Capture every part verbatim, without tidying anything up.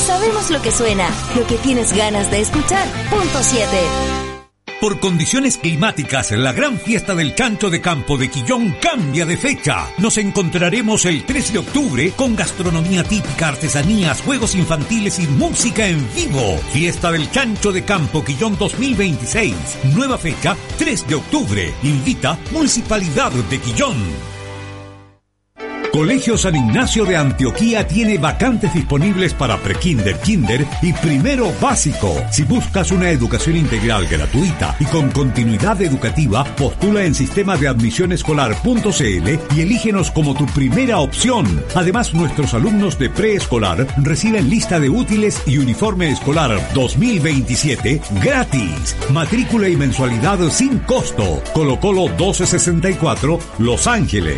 Sabemos lo que suena, lo que tienes ganas de escuchar. Punto siete. Por condiciones climáticas, la gran fiesta del chancho de campo de Quillón cambia de fecha. Nos encontraremos el tres de octubre con gastronomía típica, artesanías, juegos infantiles y música en vivo. Fiesta del chancho de campo Quillón dos mil veintiséis. Nueva fecha, tres de octubre. Invita Municipalidad de Quillón. Colegio San Ignacio de Antioquía tiene vacantes disponibles para prekinder, kinder y primero básico. Si buscas una educación integral gratuita y con continuidad educativa, postula en sistema de admisión escolar punto c l y elígenos como tu primera opción. Además, nuestros alumnos de preescolar reciben lista de útiles y uniforme escolar dos mil veintisiete gratis. Matrícula y mensualidad sin costo. Colo Colo doce sesenta y cuatro, Los Ángeles.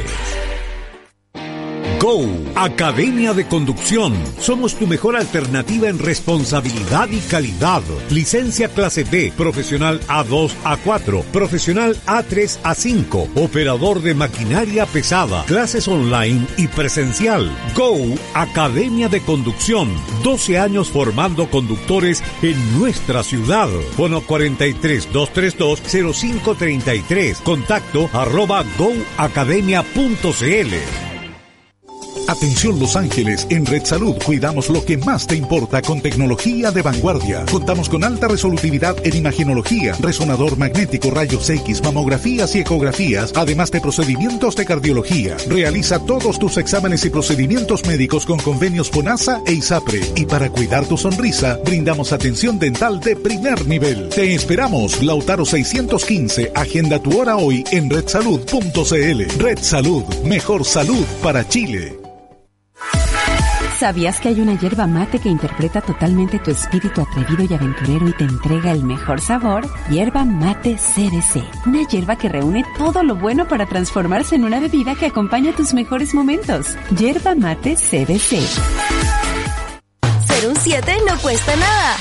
Go, Academia de Conducción. Somos tu mejor alternativa en responsabilidad y calidad. Licencia clase B, profesional A dos a cuatro, profesional A tres a cinco, operador de maquinaria pesada, clases online y presencial. Go, Academia de Conducción. doce años formando conductores en nuestra ciudad. Bono cuarenta y tres, doscientos treinta y dos, cero cinco treinta y tres. Contacto arroba go academia punto c l. Atención Los Ángeles, en Red Salud cuidamos lo que más te importa con tecnología de vanguardia. Contamos con alta resolutividad en imagenología, resonador magnético, rayos X, mamografías y ecografías, además de procedimientos de cardiología. Realiza todos tus exámenes y procedimientos médicos con convenios FONASA e ISAPRE. Y para cuidar tu sonrisa, brindamos atención dental de primer nivel. Te esperamos, Lautaro seiscientos quince, agenda tu hora hoy en red salud punto c l. Red Salud, mejor salud para Chile. ¿Sabías que hay una yerba mate que interpreta totalmente tu espíritu atrevido y aventurero y te entrega el mejor sabor? Yerba Mate C B C. Una yerba que reúne todo lo bueno para transformarse en una bebida que acompaña tus mejores momentos. Yerba Mate C B C. Ser un siete no cuesta nada.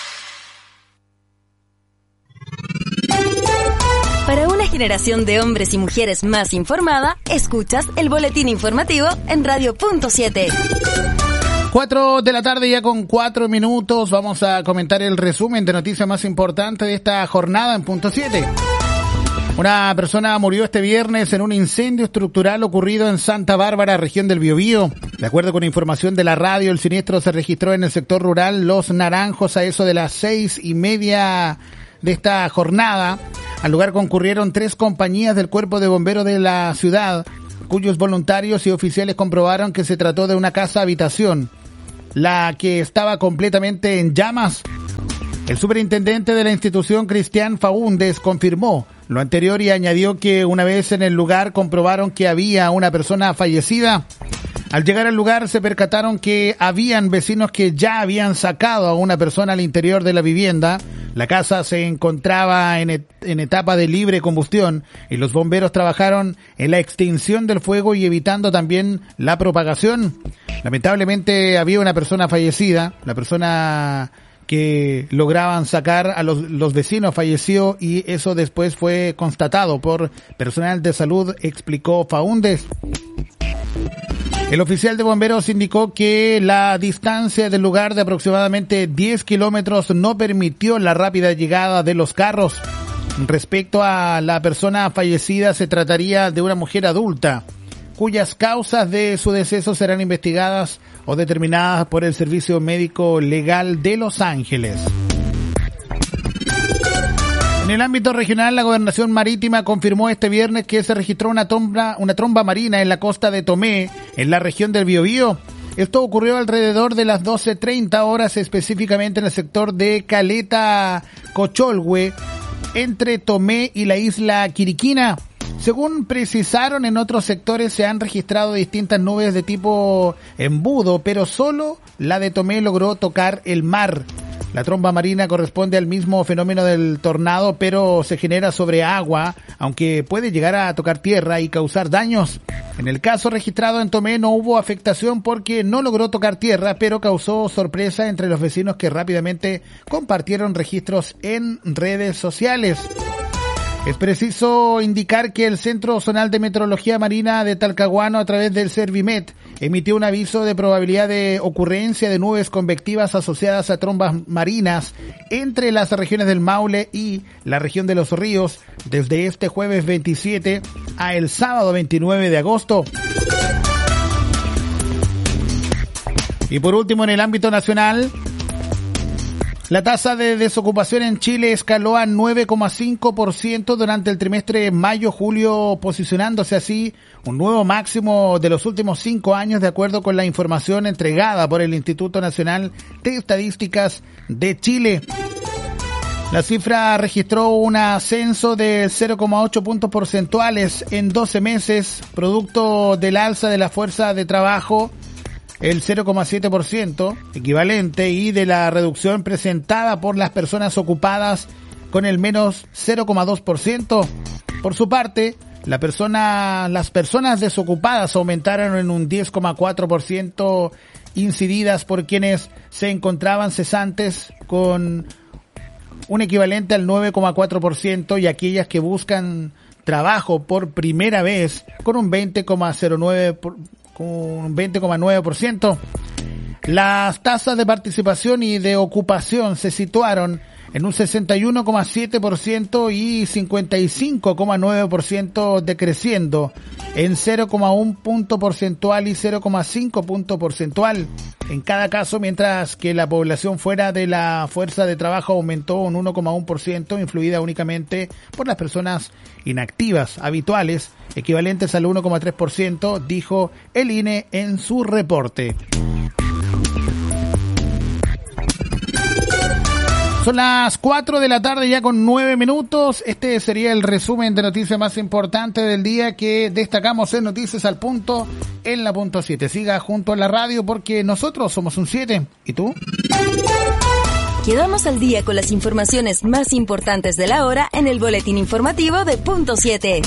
Para una generación de hombres y mujeres más informada, escuchas el boletín informativo en Radio Punto siete. Cuatro de la tarde ya con cuatro minutos. Vamos a comentar el resumen de noticias más importantes de esta jornada en Punto siete. Una persona murió este viernes en un incendio estructural ocurrido en Santa Bárbara, región del Biobío. De acuerdo con información de la radio, el siniestro se registró en el sector rural Los Naranjos a eso de las seis y media de esta jornada. Al lugar concurrieron tres compañías del Cuerpo de Bomberos de la ciudad, cuyos voluntarios y oficiales comprobaron que se trató de una casa habitación, la que estaba completamente en llamas. El superintendente de la institución, Cristian Faúndez, confirmó lo anterior y añadió que una vez en el lugar comprobaron que había una persona fallecida. Al llegar al lugar se percataron que habían vecinos que ya habían sacado a una persona al interior de la vivienda. La casa se encontraba en, et- en etapa de libre combustión y los bomberos trabajaron en la extinción del fuego y evitando también la propagación. Lamentablemente había una persona fallecida, la persona que lograban sacar a los, los vecinos falleció y eso después fue constatado por personal de salud, explicó Faúndez. El oficial de bomberos indicó que la distancia del lugar de aproximadamente diez kilómetros no permitió la rápida llegada de los carros. Respecto a la persona fallecida, se trataría de una mujer adulta, cuyas causas de su deceso serán investigadas o determinadas por el Servicio Médico Legal de Los Ángeles. En el ámbito regional, la Gobernación Marítima confirmó este viernes que se registró una tromba, una tromba marina en la costa de Tomé, en la región del Biobío. Esto ocurrió alrededor de las doce treinta horas, específicamente en el sector de Caleta Cocholhue, entre Tomé y la isla Quiriquina. Según precisaron, en otros sectores se han registrado distintas nubes de tipo embudo, pero solo la de Tomé logró tocar el mar. La tromba marina corresponde al mismo fenómeno del tornado, pero se genera sobre agua, aunque puede llegar a tocar tierra y causar daños. En el caso registrado en Tomé no hubo afectación porque no logró tocar tierra, pero causó sorpresa entre los vecinos que rápidamente compartieron registros en redes sociales. Es preciso indicar que el Centro Zonal de Meteorología Marina de Talcahuano, a través del Servimet, emitió un aviso de probabilidad de ocurrencia de nubes convectivas asociadas a trombas marinas entre las regiones del Maule y la región de Los Ríos desde este jueves veintisiete a el sábado veintinueve de agosto. Y por último, en el ámbito nacional, la tasa de desocupación en Chile escaló a nueve coma cinco por ciento durante el trimestre mayo-julio, posicionándose así un nuevo máximo de los últimos cinco años, de acuerdo con la información entregada por el Instituto Nacional de Estadísticas de Chile. La cifra registró un ascenso de cero coma ocho puntos porcentuales en doce meses, producto del alza de la fuerza de trabajo, el cero coma siete por ciento equivalente, y de la reducción presentada por las personas ocupadas con el menos cero coma dos por ciento. Por su parte, la persona, las personas desocupadas aumentaron en un diez coma cuatro por ciento, incididas por quienes se encontraban cesantes con un equivalente al nueve coma cuatro por ciento, y aquellas que buscan trabajo por primera vez con un veinte coma cero nueve por ciento. Con un veinte coma nueve por ciento. Las tasas de participación y de ocupación se situaron en un sesenta y uno coma siete por ciento y cincuenta y cinco coma nueve por ciento, decreciendo en cero coma uno punto porcentual y cero coma cinco punto porcentual en cada caso, mientras que la población fuera de la fuerza de trabajo aumentó un uno coma uno por ciento, influida únicamente por las personas inactivas habituales, equivalentes al uno coma tres por ciento, dijo el I N E en su reporte. Son las cuatro de la tarde ya con nueve minutos. Este sería el resumen de noticias más importante del día que destacamos en Noticias al Punto en la punto siete. Siga junto a la radio porque nosotros somos un siete. ¿Y tú? Quedamos al día con las informaciones más importantes de la hora en el boletín informativo de punto siete.